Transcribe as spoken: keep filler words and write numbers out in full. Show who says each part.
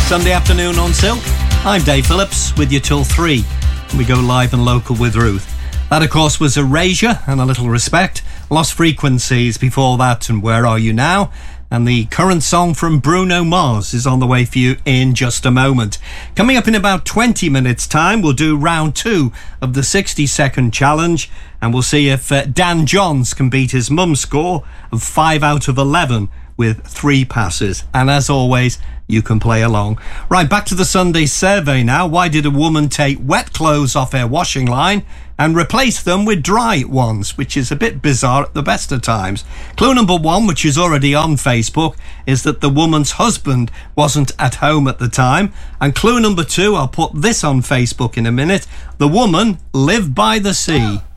Speaker 1: Sunday afternoon on Silk. I'm Dave Phillips with you till three. We go live and local with Ruth. That, of course, was Erasure and A Little Respect. Lost Frequencies before that, and Where Are You Now? And the current song from Bruno Mars is on the way for you in just a moment. Coming up in about twenty minutes' time, we'll do round two of the sixty second challenge, and we'll see if uh, Dan Johns can beat his mum's score of five out of eleven with three passes. And as always, you can play along. Right, back to the Sunday survey now. Why did a woman take wet clothes off her washing line and replace them with dry ones, which is a bit bizarre at the best of times? Clue number one, which is already on Facebook, is that the woman's husband wasn't at home at the time. And clue number two, I'll put this on Facebook in a minute, the woman lived by the sea.